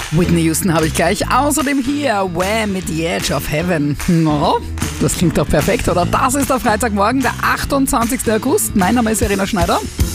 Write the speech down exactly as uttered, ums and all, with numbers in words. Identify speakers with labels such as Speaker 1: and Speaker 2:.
Speaker 1: Whitney Houston habe ich gleich. Außerdem hier Wham mit The Edge of Heaven. No, das klingt doch perfekt, oder? Das ist der Freitagmorgen, der achtundzwanzigster August. Mein Name ist Verena Schneider.